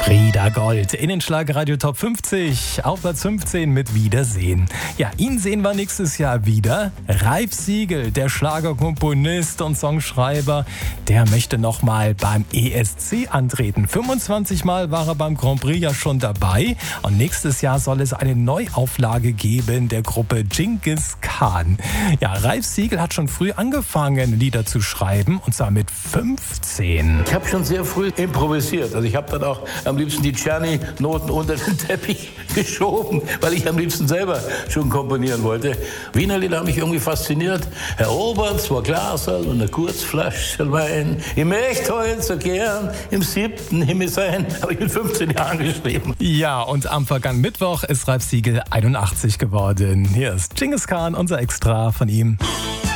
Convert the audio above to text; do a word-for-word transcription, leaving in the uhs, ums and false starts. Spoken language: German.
Frieda Gold in den Schlagerradio Top fünfzig auf Platz fünfzehn mit Wiedersehen. Ja, ihn sehen wir nächstes Jahr wieder. Ralf Siegel, der Schlagerkomponist und Songschreiber, der möchte nochmal beim E S C antreten. fünfundzwanzig Mal war er beim Grand Prix ja schon dabei und nächstes Jahr soll es eine Neuauflage geben der Gruppe Genghis Khan. Ja, Ralf Siegel hat schon früh angefangen, Lieder zu schreiben und zwar mit fünfzehn. Ich habe schon sehr früh improvisiert. Also ich habe dann auch am liebsten die Czerny-Noten unter den Teppich geschoben, weil ich am liebsten selber schon komponieren wollte. Wiener Lieder haben mich irgendwie fasziniert. Herr Obert, zwei Glaserl und eine Kurzflasche Wein. Ich möchte heute so gern im siebten Himmel sein. Habe ich mit fünfzehn Jahren geschrieben. Ja, und am vergangenen Mittwoch ist Ralf Siegel einundachtzig geworden. Hier ist Genghis Khan, unser Extra von ihm.